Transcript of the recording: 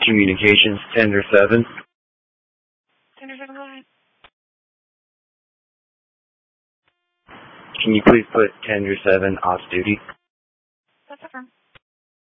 Communications, Tender 7. Tender 7, go ahead. Can you please put Tender 7 off duty? That's affirmed.